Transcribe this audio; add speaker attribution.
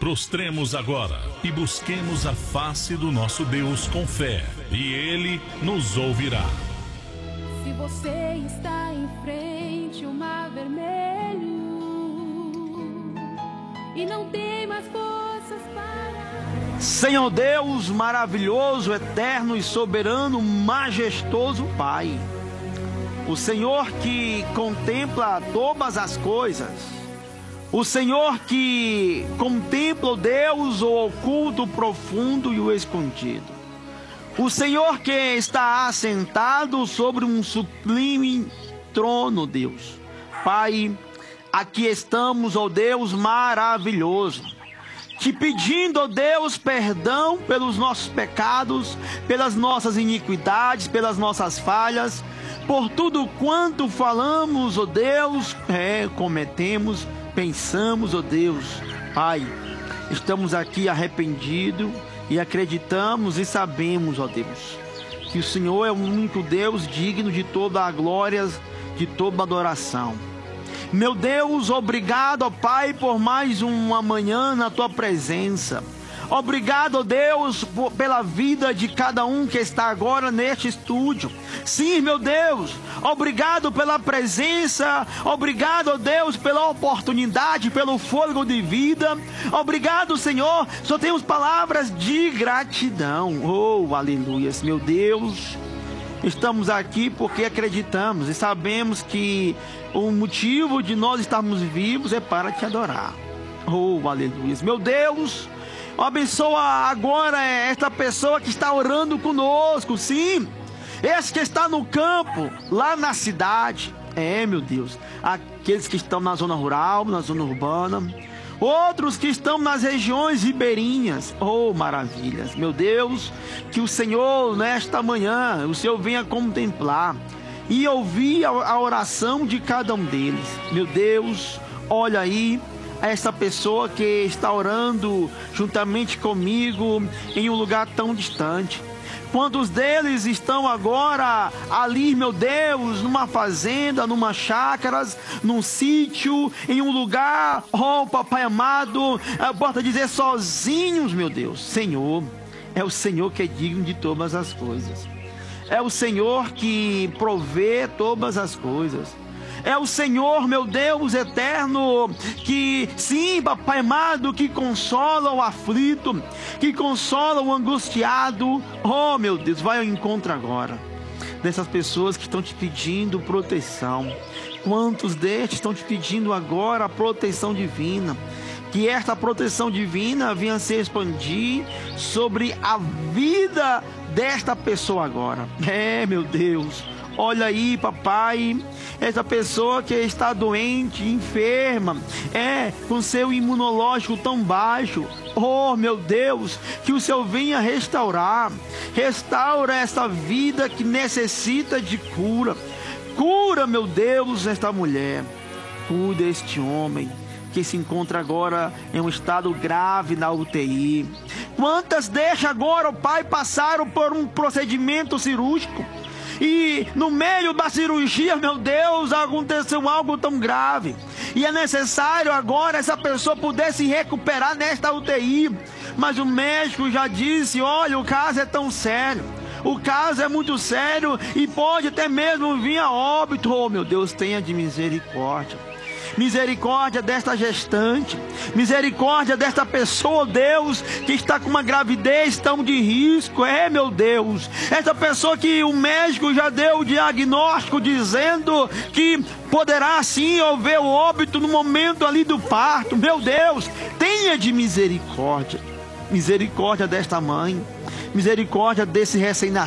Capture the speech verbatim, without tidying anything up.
Speaker 1: Prostremos agora e busquemos a face do nosso Deus com fé, e Ele nos ouvirá.
Speaker 2: Se você está em frente ao mar vermelho e não tem mais forças para...
Speaker 3: Senhor Deus maravilhoso, eterno e soberano, majestoso Pai, o Senhor que contempla todas as coisas, o Senhor que contempla, o Deus, o oculto, o profundo e o escondido, o Senhor que está assentado sobre um sublime trono, Deus. Pai, aqui estamos, ó Deus maravilhoso, te pedindo, ó Deus, perdão pelos nossos pecados, pelas nossas iniquidades, pelas nossas falhas, por tudo quanto falamos, ó Deus, é, cometemos, pensamos, ó Deus. Pai, estamos aqui arrependidos e acreditamos e sabemos, ó Deus, que o Senhor é o único Deus digno de toda a glória, de toda a adoração. Meu Deus, obrigado, ó Pai, por mais uma manhã na Tua presença. Obrigado, ó Deus, por, pela vida de cada um que está agora neste estúdio. Sim, meu Deus, obrigado pela presença. Obrigado, ó Deus, pela oportunidade, pelo fôlego de vida. Obrigado, Senhor. Só temos palavras de gratidão. Oh, aleluia, meu Deus. Estamos aqui porque acreditamos e sabemos que o motivo de nós estarmos vivos é para te adorar. Oh, aleluia, meu Deus. Abençoa agora esta pessoa que está orando conosco, sim. Esse que está no campo, lá na cidade. É, meu Deus. Aqueles que estão na zona rural, na zona urbana. Outros que estão nas regiões ribeirinhas. Oh, maravilhas. Meu Deus, que o Senhor, nesta manhã, o Senhor venha contemplar e ouvir a oração de cada um deles. Meu Deus, olha aí essa pessoa que está orando juntamente comigo em um lugar tão distante. Quantos deles estão agora ali, meu Deus, numa fazenda, numa chácara, num sítio, em um lugar, oh Papai amado, bota dizer sozinhos, meu Deus. Senhor, é o Senhor que é digno de todas as coisas. É o Senhor que provê todas as coisas. É o Senhor, meu Deus eterno, que sim, Papai amado, que consola o aflito, que consola o angustiado. Oh, meu Deus, vai ao encontro agora dessas pessoas que estão te pedindo proteção. Quantos destes estão te pedindo agora a proteção divina? Que esta proteção divina venha se expandir sobre a vida desta pessoa agora. É, meu Deus, olha aí, papai, essa pessoa que está doente, enferma, é, com seu imunológico tão baixo. Oh, meu Deus, que o Senhor venha restaurar, restaura essa vida que necessita de cura. Cura, meu Deus, esta mulher, cura este homem que se encontra agora em um estado grave na U T I. Quantas deixa agora, o Pai, passaram por um procedimento cirúrgico e no meio da cirurgia, meu Deus, aconteceu algo tão grave e é necessário agora essa pessoa poder se recuperar nesta U T I, mas o médico já disse: olha, o caso é tão sério, o caso é muito sério e pode até mesmo vir a óbito. Oh, meu Deus, tenha de misericórdia. Misericórdia desta gestante, misericórdia desta pessoa, Deus, que está com uma gravidez tão de risco. É, meu Deus, essa pessoa que o médico já deu o diagnóstico dizendo que poderá sim haver o óbito no momento ali do parto. Meu Deus, tenha de misericórdia, misericórdia desta mãe, misericórdia desse recém-nascido.